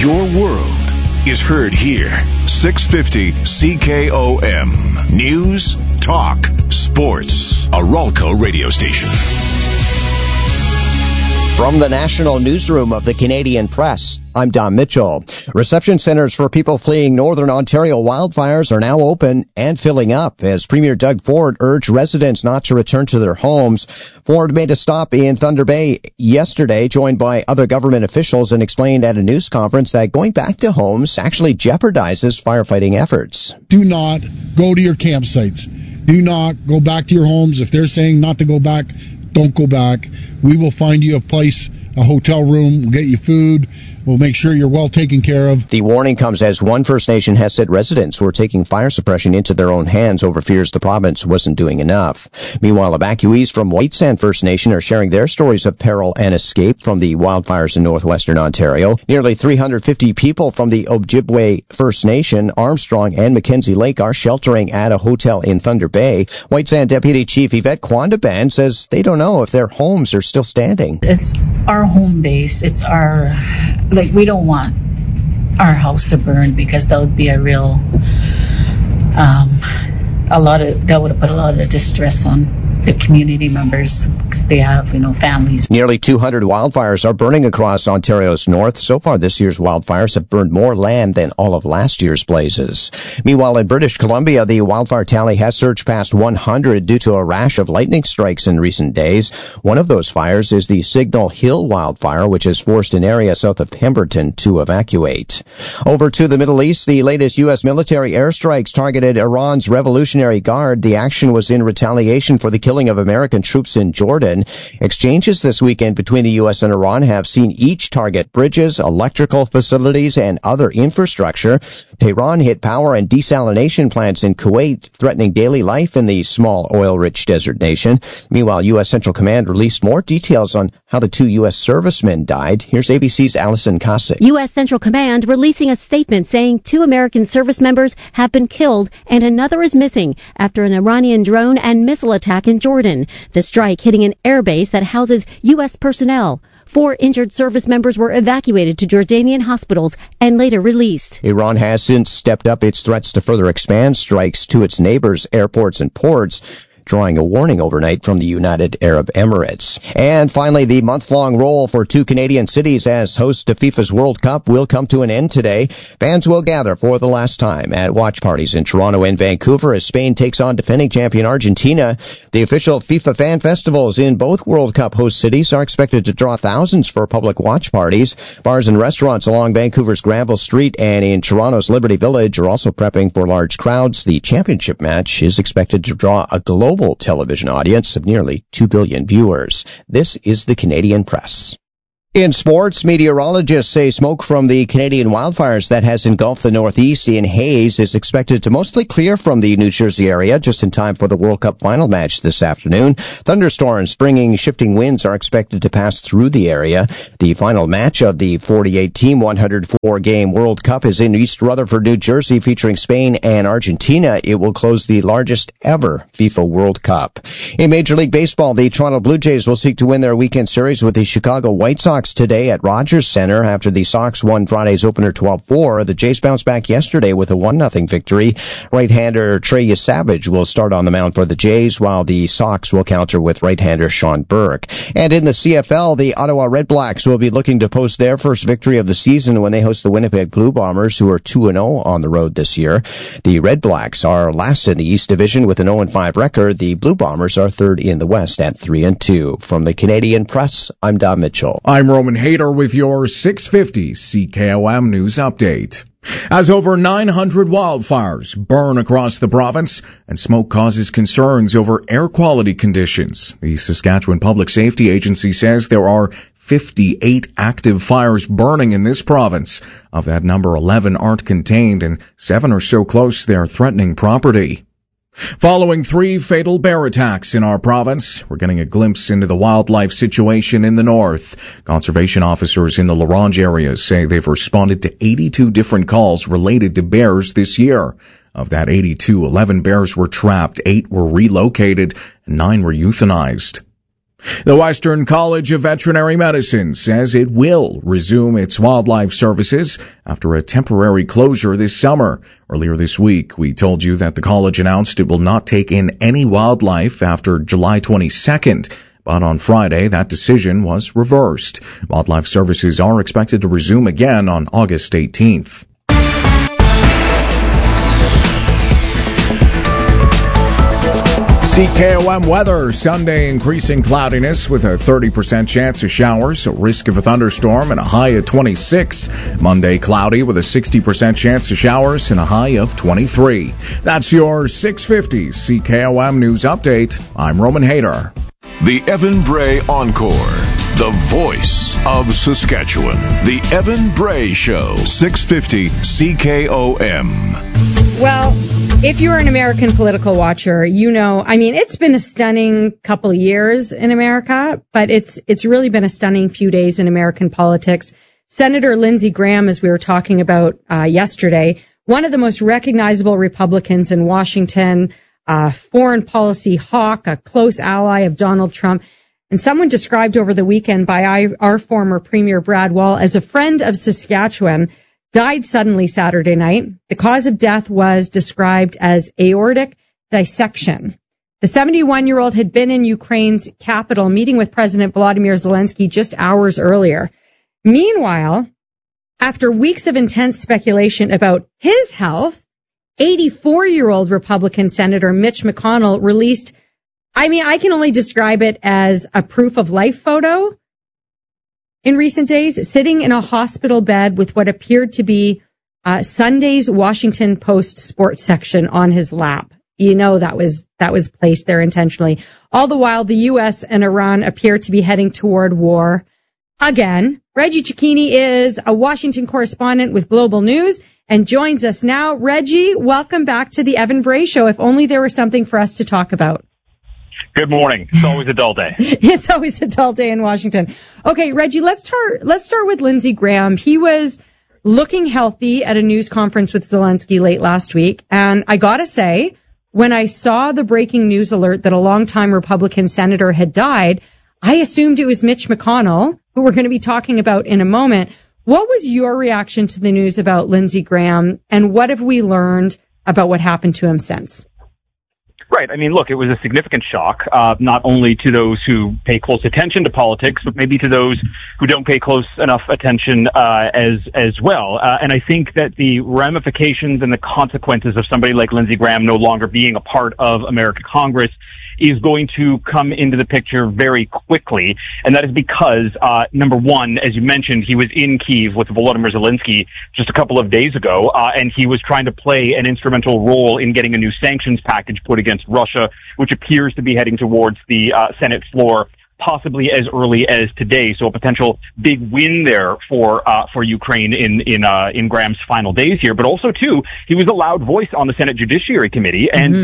Your world is heard here. 650 CKOM. News, talk, sports. A Ralco radio station. From the National Newsroom of the Canadian Press, I'm Don Mitchell. Reception centers for people fleeing Northern Ontario wildfires are now open and filling up as Premier Doug Ford urged residents not to return to their homes. Ford made a stop in Thunder Bay yesterday, joined by other government officials, and explained at a news conference that going back to homes actually jeopardizes firefighting efforts. Do not go to your campsites. Do not go back to your homes. If they're saying not to go back, don't go back. We will find you a place, a hotel room. We'll get you food. We'll make sure you're well taken care of. The warning comes as one First Nation has said residents were taking fire suppression into their own hands over fears the province wasn't doing enough. Meanwhile, evacuees from White Sand First Nation are sharing their stories of peril and escape from the wildfires in northwestern Ontario. Nearly 350 people from the Ojibwe First Nation, Armstrong, and Mackenzie Lake are sheltering at a hotel in Thunder Bay. White Sand Deputy Chief Yvette Quandaban says they don't know if their homes are still standing. It's our home base. It's our... we don't want our house to burn because that would be a real, that would have put a lot of distress on the community members because they have, families. Nearly 200 wildfires are burning across Ontario's north. So far this year's wildfires have burned more land than all of last year's blazes. Meanwhile, in British Columbia, the wildfire tally has surged past 100 due to a rash of lightning strikes in recent days. One of those fires is the Signal Hill wildfire, which has forced an area south of Pemberton to evacuate. Over to the Middle East, the latest U.S. military airstrikes targeted Iran's Revolutionary Guard. The action was in retaliation for the killing of American troops in Jordan. Exchanges this weekend between the U.S. and Iran have seen each target bridges, electrical facilities, and other infrastructure. Tehran hit power and desalination plants in Kuwait, threatening daily life in the small oil-rich desert nation. Meanwhile, U.S. Central Command released more details on how the two U.S. servicemen died. Here's ABC's Allison Cossack. U.S. Central Command releasing a statement saying 2 American service members have been killed and another is missing after an Iranian drone and missile attack in Jordan. The strike hitting an airbase that houses U.S. personnel. 4 injured service members were evacuated to Jordanian hospitals and later released. Iran has since stepped up its threats to further expand strikes to its neighbors' airports and ports, drawing a warning overnight from the United Arab Emirates. And finally, the month-long roll for 2 Canadian cities as hosts to FIFA's World Cup will come to an end today. Fans will gather for the last time at watch parties in Toronto and Vancouver as Spain takes on defending champion Argentina. The official FIFA fan festivals in both World Cup host cities are expected to draw thousands for public watch parties. Bars and restaurants along Vancouver's Granville Street and in Toronto's Liberty Village are also prepping for large crowds. The championship match is expected to draw a global television audience of nearly 2 billion viewers. This is the Canadian Press. In sports, meteorologists say smoke from the Canadian wildfires that has engulfed the Northeast in haze is expected to mostly clear from the New Jersey area just in time for the World Cup final match this afternoon. Thunderstorms bringing shifting winds are expected to pass through the area. The final match of the 48-team 104-game World Cup is in East Rutherford, New Jersey, featuring Spain and Argentina. It will close the largest ever FIFA World Cup. In Major League Baseball, the Toronto Blue Jays will seek to win their weekend series with the Chicago White Sox today at Rogers Center after the Sox won Friday's opener 12-4. The Jays bounced back yesterday with a 1-0 victory. Right-hander Trey Savage will start on the mound for the Jays, while the Sox will counter with right-hander Sean Burke. And in the CFL, the Ottawa Redblacks will be looking to post their first victory of the season when they host the Winnipeg Blue Bombers, who are 2-0 on the road this year. The Redblacks are last in the East Division with an 0-5 record. The Blue Bombers are third in the West at 3-2. From the Canadian Press, I'm Don Mitchell. I'm Roman Hayter with your 650 CKOM News Update. As over 900 wildfires burn across the province and smoke causes concerns over air quality conditions, the Saskatchewan Public Safety Agency says there are 58 active fires burning in this province. Of that number, 11 aren't contained and 7 are so close they're threatening property. Following 3 fatal bear attacks in our province, we're getting a glimpse into the wildlife situation in the north. Conservation officers in the La Ronge area say they've responded to 82 different calls related to bears this year. Of that 82, 11 bears were trapped, 8 were relocated, and 9 were euthanized. The Western College of Veterinary Medicine says it will resume its wildlife services after a temporary closure this summer. Earlier this week, we told you that the college announced it will not take in any wildlife after July 22nd. But on Friday, that decision was reversed. Wildlife services are expected to resume again on August 18th. CKOM weather. Sunday, increasing cloudiness with a 30% chance of showers, a risk of a thunderstorm, and a high of 26. Monday, cloudy with a 60% chance of showers and a high of 23. That's your 650 CKOM News Update. I'm Roman Hayter. The Evan Bray Encore. The voice of Saskatchewan. The Evan Bray Show. 650 CKOM. Well, if you're an American political watcher, you know, I mean, it's been a stunning couple of years in America, but it's really been a stunning few days in American politics. Senator Lindsey Graham, as we were talking about yesterday, one of the most recognizable Republicans in Washington, foreign policy hawk, a close ally of Donald Trump, and someone described over the weekend by our former Premier Brad Wall as a friend of Saskatchewan, died suddenly Saturday night. The cause of death was described as aortic dissection. The 71-year-old had been in Ukraine's capital meeting with President Volodymyr Zelensky just hours earlier. Meanwhile, after weeks of intense speculation about his health, 84-year-old Republican Senator Mitch McConnell released, I can only describe it as a proof of life photo in recent days, sitting in a hospital bed with what appeared to be Sunday's Washington Post sports section on his lap. You know that was placed there intentionally. All the while, the U.S. and Iran appear to be heading toward war again. Reggie Cecchini is a Washington correspondent with Global News and joins us now. Reggie, welcome back to the Evan Bray Show. If only there was something for us to talk about. Good morning. It's always a dull day. It's always a dull day in Washington. Okay, Reggie, let's start with Lindsey Graham. He was looking healthy at a news conference with Zelensky late last week. And I gotta say, when I saw the breaking news alert that a longtime Republican senator had died, I assumed it was Mitch McConnell, who we're going to be talking about in a moment. What was your reaction to the news about Lindsey Graham, and what have we learned about what happened to him since? Right. I mean, look, it was a significant shock, not only to those who pay close attention to politics, but maybe to those who don't pay close enough attention as well. And I think that the ramifications and the consequences of somebody like Lindsey Graham no longer being a part of American Congress is going to come into the picture very quickly. And that is because, number one, as you mentioned, he was in Kyiv with Volodymyr Zelensky just a couple of days ago, and he was trying to play an instrumental role in getting a new sanctions package put against Russia, which appears to be heading towards the Senate floor possibly as early as today. So a potential big win there for Ukraine in Graham's final days here. But also too, he was a loud voice on the Senate Judiciary Committee, and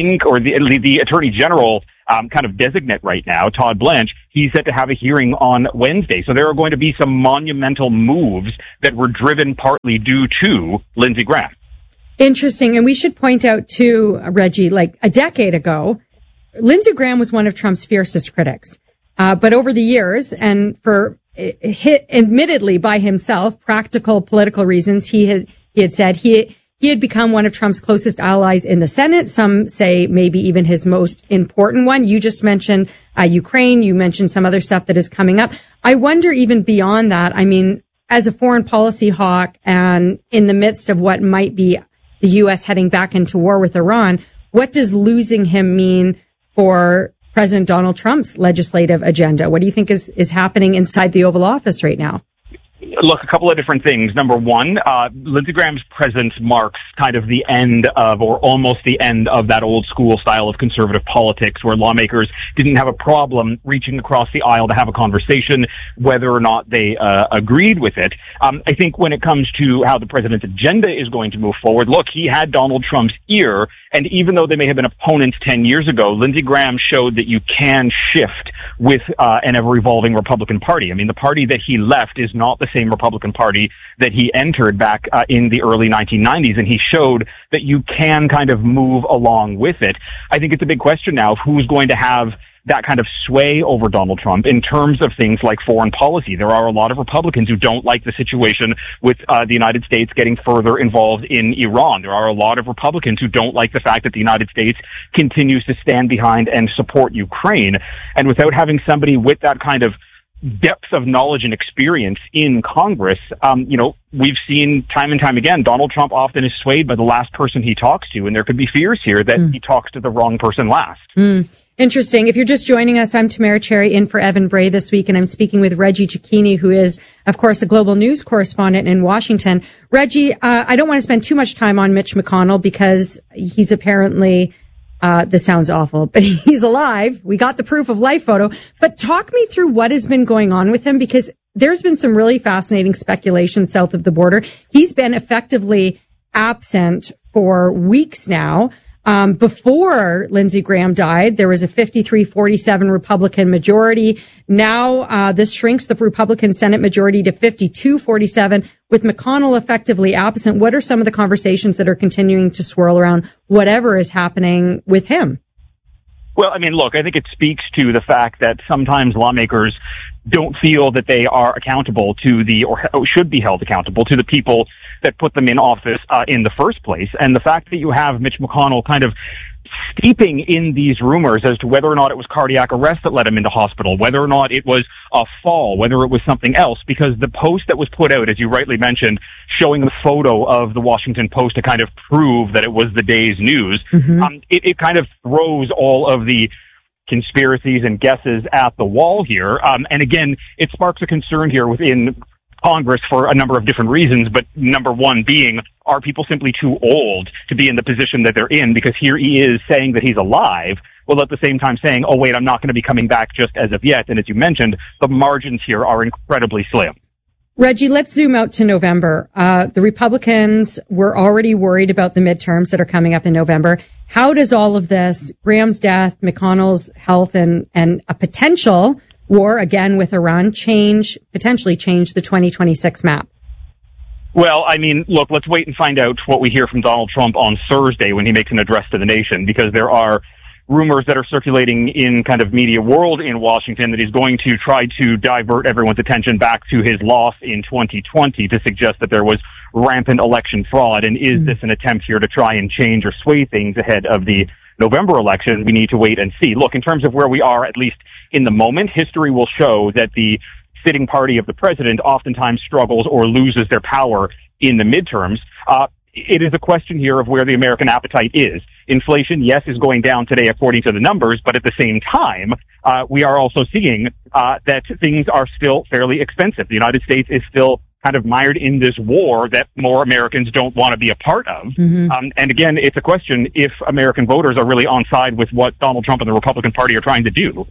the Attorney General kind of designate right now, Todd Blanche, he's set to have a hearing on Wednesday. So there are going to be some monumental moves that were driven partly due to Lindsey Graham. Interesting. And we should point out too, Reggie, like a decade ago, Lindsey Graham was one of Trump's fiercest critics. But over the years, and for admittedly by himself, practical political reasons, he had said he had become one of Trump's closest allies in the Senate. Some say maybe even his most important one. You just mentioned Ukraine. You mentioned some other stuff that is coming up. I wonder even beyond that, I mean, as a foreign policy hawk and in the midst of what might be the U.S. heading back into war with Iran, what does losing him mean for President Donald Trump's legislative agenda? What do you think is happening inside the Oval Office right now? Look, a couple of different things. Number one, Lindsey Graham's presence marks kind of the end of, or almost the end of, that old school style of conservative politics where lawmakers didn't have a problem reaching across the aisle to have a conversation, whether or not they agreed with it. I think when it comes to how the president's agenda is going to move forward, look, he had Donald Trump's ear, and even though they may have been opponents 10 years ago, Lindsey Graham showed that you can shift with an ever-evolving Republican Party. I mean, the party that he left is not the same Republican Party that he entered back in the early 1990s, and he showed that you can kind of move along with it. I think it's a big question now of who's going to have that kind of sway over Donald Trump in terms of things like foreign policy. There are a lot of Republicans who don't like the situation with the United States getting further involved in Iran. There are a lot of Republicans who don't like the fact that the United States continues to stand behind and support Ukraine. And without having somebody with that kind of depth of knowledge and experience in Congress, we've seen time and time again, Donald Trump often is swayed by the last person he talks to, and there could be fears here that he talks to the wrong person last. Interesting. If you're just joining us, I'm Tamara Cherry in for Evan Bray this week, and I'm speaking with Reggie Cecchini, who is, of course, a global news correspondent in Washington. Reggie, I don't want to spend too much time on Mitch McConnell because he's apparently... this sounds awful, but he's alive. We got the proof of life photo. But talk me through what has been going on with him, because there's been some really fascinating speculation south of the border. He's been effectively absent for weeks now. Before Lindsey Graham died, there was a 53-47 Republican majority. Now, this shrinks the Republican Senate majority to 52-47 with McConnell effectively absent. What are some of the conversations that are continuing to swirl around whatever is happening with him? Well, I mean, look, I think it speaks to the fact that sometimes lawmakers don't feel that they are accountable to or should be held accountable to the people that put them in office in the first place. And the fact that you have Mitch McConnell kind of steeping in these rumors as to whether or not it was cardiac arrest that led him into hospital, whether or not it was a fall, whether it was something else, because the post that was put out, as you rightly mentioned, showing the photo of the Washington Post to kind of prove that it was the day's news, it kind of throws all of the conspiracies and guesses at the wall here. And again, it sparks a concern here within Congress for a number of different reasons, but number one being, are people simply too old to be in the position that they're in? Because here he is saying that he's alive, while at the same time saying, oh wait, I'm not going to be coming back just as of yet. And as you mentioned, the margins here are incredibly slim. Reggie, let's zoom out to November. The Republicans were already worried about the midterms that are coming up in November. How does all of this, Graham's death, McConnell's health, and a potential war again with Iran potentially change the 2026 map? Well, I mean, look, let's wait and find out what we hear from Donald Trump on Thursday when he makes an address to the nation, because there are rumors that are circulating in kind of media world in Washington that he's going to try to divert everyone's attention back to his loss in 2020 to suggest that there was rampant election fraud. And is this an attempt here to try and change or sway things ahead of the November election? We need to wait and see. Look, in terms of where we are, at least in the moment, history will show that the sitting party of the president oftentimes struggles or loses their power in the midterms. It is a question here of where the American appetite is. Inflation, yes, is going down today according to the numbers, but at the same time, we are also seeing that things are still fairly expensive. The United States is still kind of mired in this war that more Americans don't want to be a part of. And again, it's a question if American voters are really on side with what Donald Trump and the Republican Party are trying to do.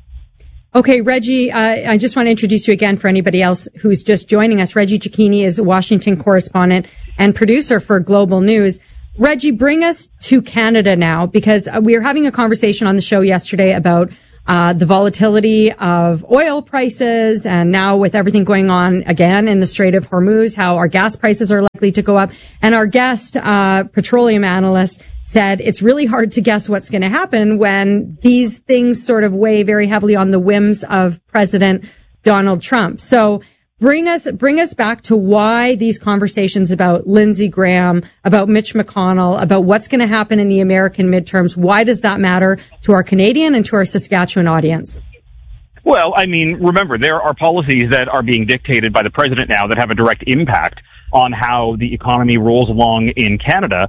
Okay, Reggie, I just want to introduce you again for anybody else who's just joining us. Reggie Cecchini is a Washington correspondent and producer for Global News. Reggie, bring us to Canada now, because we were having a conversation on the show yesterday about the volatility of oil prices, and now with everything going on again in the Strait of Hormuz, how our gas prices are likely to go up. And our guest, petroleum analyst, said it's really hard to guess what's going to happen when these things sort of weigh very heavily on the whims of President Donald Trump. So bring us back to why these conversations about Lindsey Graham, about Mitch McConnell, about what's going to happen in the American midterms. Why does that matter to our Canadian and to our Saskatchewan audience? Well, I mean, remember, there are policies that are being dictated by the president now that have a direct impact on how the economy rolls along in Canada.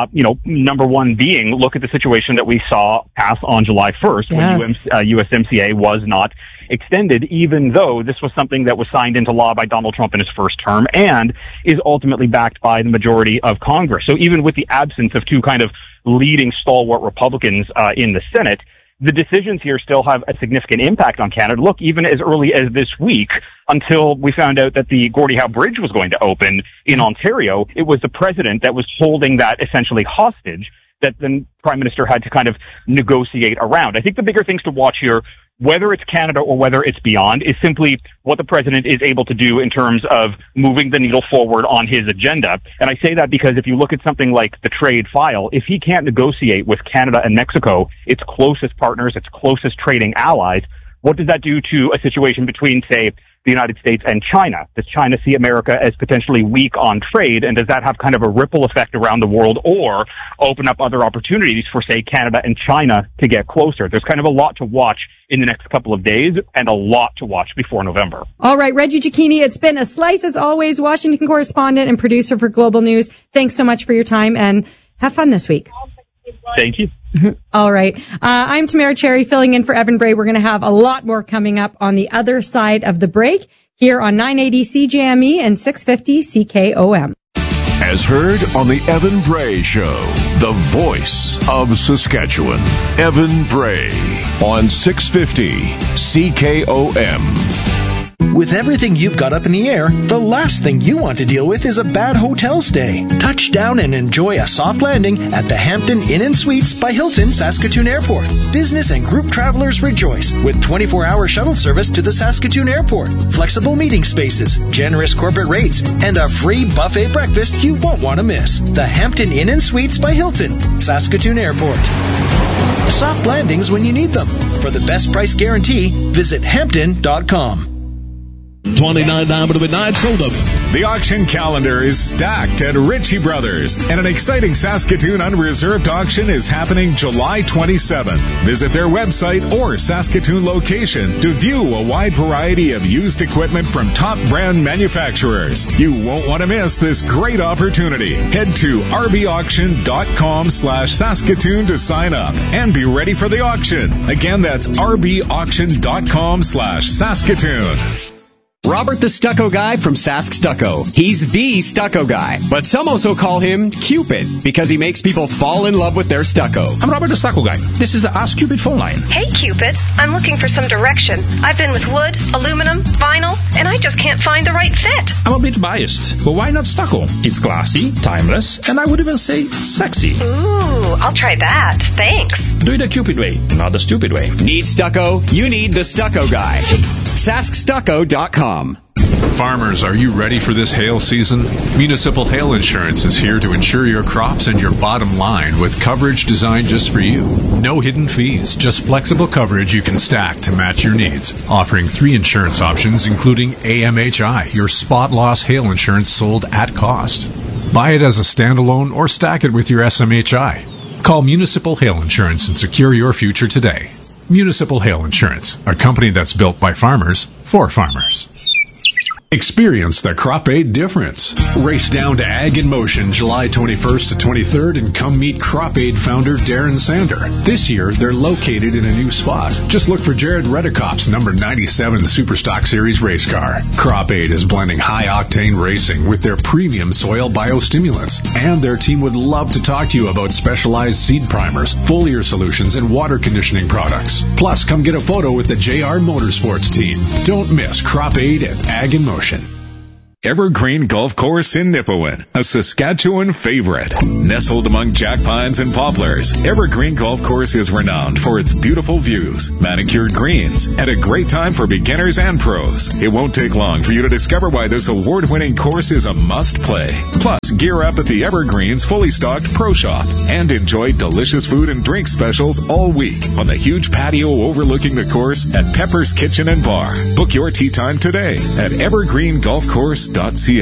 Number one being, look at the situation that we saw pass on July 1st when USMCA was not extended, even though this was something that was signed into law by Donald Trump in his first term and is ultimately backed by the majority of Congress. So even with the absence of two kind of leading stalwart Republicans in the Senate, the decisions here still have a significant impact on Canada. Look, even as early as this week, until we found out that the Gordie Howe Bridge was going to open in Ontario, it was the president that was holding that essentially hostage that the prime minister had to kind of negotiate around. I think the bigger things to watch here whether it's Canada or whether it's beyond, is simply what the president is able to do in terms of moving the needle forward on his agenda. And I say that because if you look at something like the trade file, if he can't negotiate with Canada and Mexico, its closest partners, its closest trading allies, what does that do to a situation between, say, the United States and China? Does China see America as potentially weak on trade, and does that have kind of a ripple effect around the world or open up other opportunities for, say, Canada and China to get closer? There's kind of a lot to watch in the next couple of days and a lot to watch before November. All right, Reggie Cecchini, it's been a slice as always, Washington correspondent and producer for Global News. Thanks so much for your time, and have fun this week. Thank you. All right. I'm Tamara Cherry filling in for Evan Bray. We're going to have a lot more coming up on the other side of the break here on 980 CJME and 650 CKOM. As heard on the Evan Bray Show, the voice of Saskatchewan. Evan Bray on 650 CKOM. With everything you've got up in the air, the last thing you want to deal with is a bad hotel stay. Touch down and enjoy a soft landing at the Hampton Inn & Suites by Hilton Saskatoon Airport. Business and group travelers rejoice with 24-hour shuttle service to the Saskatoon Airport, flexible meeting spaces, generous corporate rates, and a free buffet breakfast you won't want to miss. The Hampton Inn & Suites by Hilton, Saskatoon Airport. Soft landings when you need them. For the best price guarantee, visit Hampton.com. 29 down to the midnight sold up. The auction calendar is stacked at Ritchie Brothers, and an exciting Saskatoon unreserved auction is happening July 27th. Visit their website or Saskatoon location to view a wide variety of used equipment from top brand manufacturers. You won't want to miss this great opportunity. Head to rbauction.com/Saskatoon to sign up and be ready for the auction. Again, that's rbauction.com/Saskatoon. Robert the Stucco Guy from Sask Stucco. He's the stucco guy, but some also call him Cupid because he makes people fall in love with their stucco. I'm Robert the Stucco Guy. This is the Ask Cupid phone line. Hey Cupid, I'm looking for some direction. I've been with wood, aluminum, vinyl, and I just can't find the right fit. I'm a bit biased, but why not stucco? It's classy, timeless, and I would even say sexy. Ooh, I'll try that. Thanks. Do it the Cupid way, not the stupid way. Need stucco? You need the Stucco Guy. SaskStucco.com. Farmers, are you ready for this hail season? Municipal Hail Insurance is here to insure your crops and your bottom line with coverage designed just for you. No hidden fees, just flexible coverage you can stack to match your needs. Offering 3 insurance options, including AMHI, your spot loss hail insurance sold at cost. Buy it as a standalone or stack it with your SMHI. Call Municipal Hail Insurance and secure your future today. Municipal Hail Insurance, a company that's built by farmers for farmers. Experience the Crop Aid difference. Race down to Ag in Motion July 21st to 23rd and come meet Crop Aid founder Darren Sander. This year, they're located in a new spot. Just look for Jared Redekop's number 97 Superstock Series race car. Crop Aid is blending high-octane racing with their premium soil biostimulants. And their team would love to talk to you about specialized seed primers, foliar solutions, and water conditioning products. Plus, come get a photo with the JR Motorsports team. Don't miss Crop Aid at Ag in Motion. Evergreen Golf Course in Nipawin, a Saskatchewan favorite. Nestled among jack pines and poplars, Evergreen Golf Course is renowned for its beautiful views, manicured greens, and a great time for beginners and pros. It won't take long for you to discover why this award-winning course is a must-play. Plus, gear up at the Evergreen's fully stocked Pro Shop and enjoy delicious food and drink specials all week on the huge patio overlooking the course at Pepper's Kitchen and Bar. Book your tee time today at evergreengolfcourse.ca.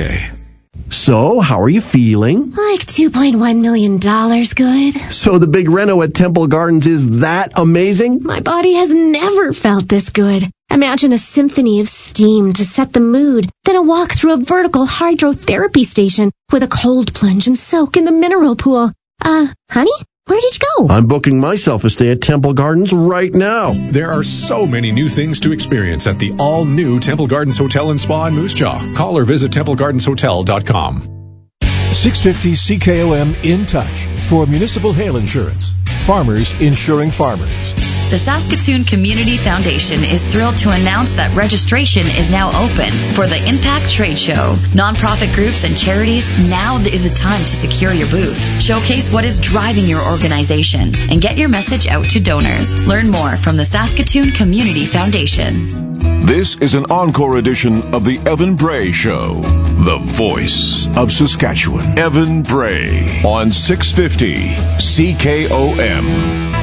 So, how are you feeling? Like $2.1 million good. So the big reno at Temple Gardens is that amazing? My body has never felt this good. Imagine a symphony of steam to set the mood, then a walk through a vertical hydrotherapy station with a cold plunge and soak in the mineral pool. Honey? Where did you go? I'm booking myself a stay at Temple Gardens right now. There are so many new things to experience at the all-new Temple Gardens Hotel and Spa in Moose Jaw. Call or visit TempleGardensHotel.com. 650 CKOM in touch for Municipal Hail Insurance. Farmers insuring farmers. The Saskatoon Community Foundation is thrilled to announce that registration is now open for the Impact Trade Show. Nonprofit groups and charities, now is the time to secure your booth. Showcase what is driving your organization and get your message out to donors. Learn more from the Saskatoon Community Foundation. This is an encore edition of the Evan Bray Show, the voice of Saskatchewan. Evan Bray on 650 CKOM.